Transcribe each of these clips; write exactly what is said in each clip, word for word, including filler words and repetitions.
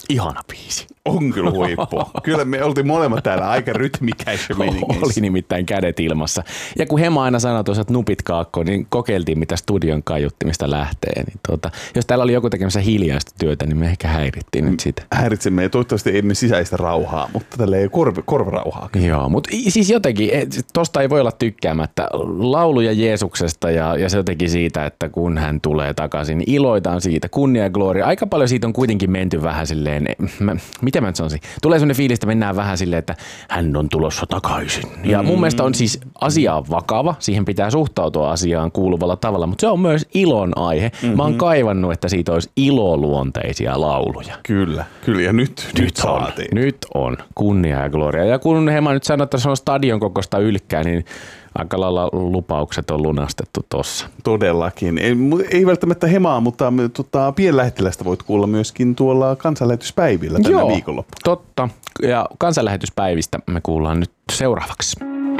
Ihana biisi. On kyllä huippu. Kyllä me oltiin molemmat täällä aika rytmikäisiä meningeissä. Oli nimittäin kädet ilmassa. Ja kun Hema aina sanoi tuossa, että nupit kaakkoon, niin kokeiltiin mitä studion kaiuttimista lähtee. Niin tuota, jos täällä oli joku tekemässä hiljaista työtä, niin me ehkä häirittiin nyt sitä. Häiritsemme ja toivottavasti emme sisäistä rauhaa, mutta tällä ei korv, korvarauhaa. Joo, mutta siis jotenkin, tosta ei voi olla tykkäämättä. Lauluja Jeesuksesta ja, ja se jotenkin siitä, että kun hän tulee takaisin, niin iloitaan siitä, kunnia ja gloria. Aika paljon siitä on kuitenkin menty vähän silleen, mä, miten mä nyt sanoisin, tulee sellainen fiilis, että mennään vähän silleen, että hän on tulossa takaisin. Ja mun mm. mielestä on siis asia vakava, siihen pitää suhtautua asiaan kuuluvalla tavalla, mutta se on myös ilon aihe. Mm-hmm. Mä oon kaivannut, että siitä olisi iloluonteisia lauluja. Kyllä, kyllä ja nyt, nyt, nyt saatiin. On, nyt on, kunnia ja gloria. Ja kun Hema nyt sanoo, että se on stadion kokoista ylkkää, niin aika lailla lupaukset on lunastettu tossa. Todellakin. Ei, ei välttämättä Hemaa, mutta tota, pienlähettilästä voit kuulla myöskin tuolla kansanlähetyspäivillä tänä Joo, viikonloppuna. Totta. Ja kansanlähetyspäivistä me kuullaan nyt seuraavaksi.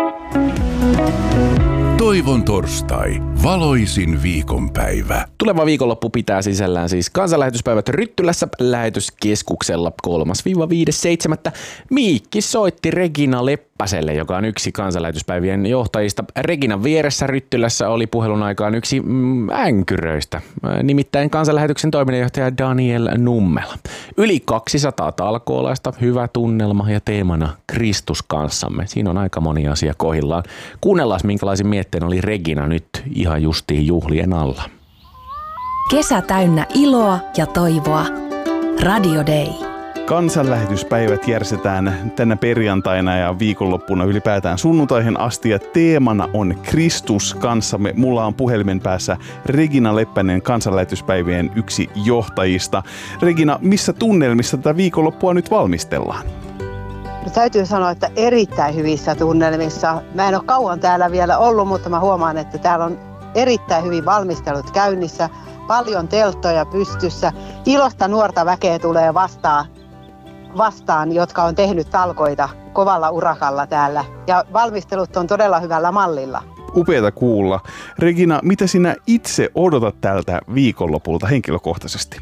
Toivon torstai. Valoisin viikonpäivä. Tuleva viikonloppu pitää sisällään siis kansanlähetyspäivät Ryttylässä lähetyskeskuksella kolmas viides seitsemättä Miikki soitti Regina Leppäselle, joka on yksi kansanlähetyspäivien johtajista. Reginan vieressä Ryttylässä oli puhelun aikaan yksi mm, änkyröistä, nimittäin kansanlähetyksen toiminnanjohtaja Daniel Nummela. Yli kaksisataa talkoolaista, hyvä tunnelma ja teemana Kristus kanssamme. Siinä on aika moni asia kohillaan. Kuunnellaan, minkälaisin mietteen oli Regina nyt ihan justiin juhlien alla. Kesä täynnä iloa ja toivoa. Radio Day. Kansanlähetyspäivät järjestetään tänä perjantaina ja viikonloppuna ylipäätään sunnuntaihin asti ja teemana on Kristus kanssamme. Mulla on puhelimen päässä Regina Leppänen, kansanlähetyspäivien yksi johtajista. Regina, missä tunnelmissa tätä viikonloppua nyt valmistellaan? No, täytyy sanoa, että erittäin hyvissä tunnelmissa. Mä en ole kauan täällä vielä ollut, mutta mä huomaan, että täällä on erittäin hyvin valmistelut käynnissä. Paljon telttoja pystyssä. Ilosta nuorta väkeä tulee vastaan, vastaan, jotka on tehnyt talkoita kovalla urakalla täällä. Ja valmistelut on todella hyvällä mallilla. Upeata kuulla. Regina, mitä sinä itse odotat tältä viikonlopulta henkilökohtaisesti?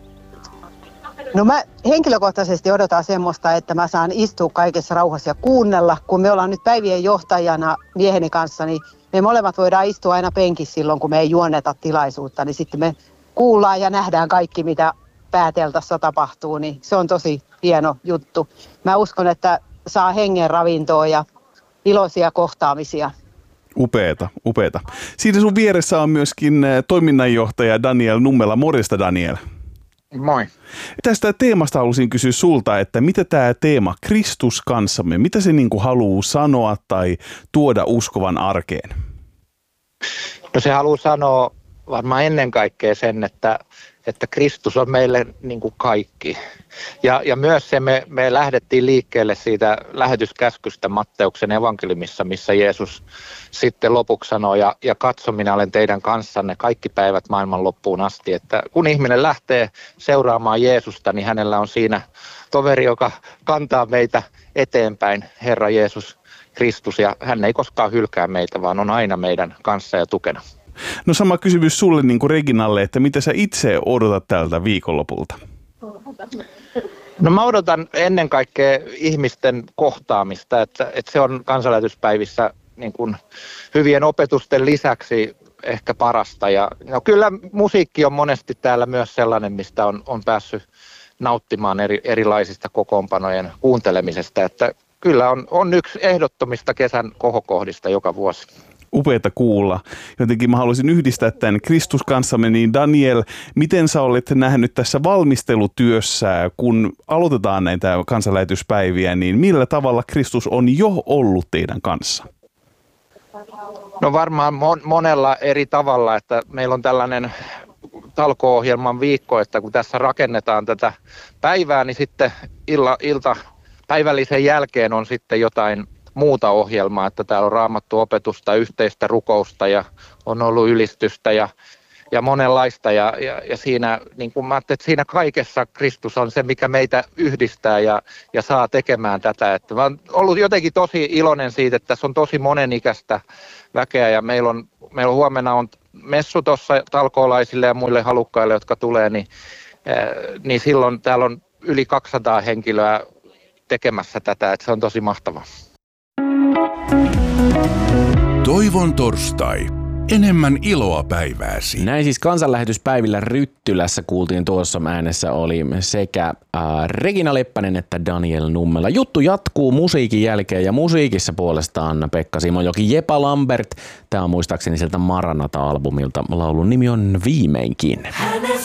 No mä henkilökohtaisesti odotan semmoista, että mä saan istua kaikessa rauhassa ja kuunnella. Kun me ollaan nyt päivien johtajana mieheni kanssa, niin me molemmat voidaan istua aina penkissä silloin, kun me ei juonneta tilaisuutta. Niin sitten me kuullaan ja nähdään kaikki, mitä pääteltassa tapahtuu, niin se on tosi hieno juttu. Mä uskon, että saa hengen ravintoa ja iloisia kohtaamisia. Upeeta, upeeta. Siinä sun vieressä on myöskin toiminnanjohtaja Daniel Nummela. Morjesta, Daniel. Moi. Tästä teemasta halusin kysyä sulta, että mitä tämä teema Kristus kanssamme, mitä se niinku haluaa sanoa tai tuoda uskovan arkeen? No se haluaa sanoa varmaan ennen kaikkea sen, että, että Kristus on meille niin kuin kaikki. Ja, ja myös se, me, me lähdettiin liikkeelle siitä lähetyskäskystä Matteuksen evankeliumissa, missä Jeesus sitten lopuksi sanoo, ja, ja katso, minä olen teidän kanssanne kaikki päivät maailman loppuun asti. Että kun ihminen lähtee seuraamaan Jeesusta, niin hänellä on siinä toveri, joka kantaa meitä eteenpäin, Herra Jeesus Kristus, ja hän ei koskaan hylkää meitä, vaan on aina meidän kanssa ja tukena. No sama kysymys sulle niin kuin Reginalle, että mitä sä itse odotat tältä viikonlopulta? No mä odotan ennen kaikkea ihmisten kohtaamista, että, että se on kansanlähetyspäivissä niin kuin hyvien opetusten lisäksi ehkä parasta. Ja, no kyllä musiikki on monesti täällä myös sellainen, mistä on, on päässyt nauttimaan eri, erilaisista kokoonpanojen kuuntelemisesta, että kyllä on, on yksi ehdottomista kesän kohokohdista joka vuosi. Upeata kuulla. Jotenkin mä haluaisin yhdistää tämän Kristus kanssamme, niin Daniel, miten sä olet nähnyt tässä valmistelutyössä, kun aloitetaan näitä kansanlähetyspäiviä, niin millä tavalla Kristus on jo ollut teidän kanssa? No varmaan mon- monella eri tavalla, että meillä on tällainen talko-ohjelman viikko, että kun tässä rakennetaan tätä päivää, niin sitten illa, ilta päivällisen jälkeen on sitten jotain muuta ohjelmaa, että täällä on raamattu opetusta, yhteistä rukousta ja on ollut ylistystä ja, ja monenlaista ja, ja, ja siinä, niin kuin mä ajattelin, että siinä kaikessa Kristus on se, mikä meitä yhdistää ja, ja saa tekemään tätä. Että mä oon ollut jotenkin tosi iloinen siitä, että tässä on tosi monenikäistä väkeä ja meillä on, meillä on huomenna on messu tuossa talkoolaisille ja muille halukkaille, jotka tulee, niin, niin silloin täällä on yli kaksisataa henkilöä tekemässä tätä, että se on tosi mahtavaa. Toivon torstai. Enemmän iloa päivääsi. Näin siis kansanlähetyspäivillä Ryttylässä kuultiin tuossa äänessä oli sekä äh, Regina Leppänen että Daniel Nummela. Juttu jatkuu musiikin jälkeen ja musiikissa puolestaan Pekka Simojoki, Jepa Lambert. Tämä on muistaakseni sieltä Maranata-albumilta. Laulun nimi on Viimeinkin.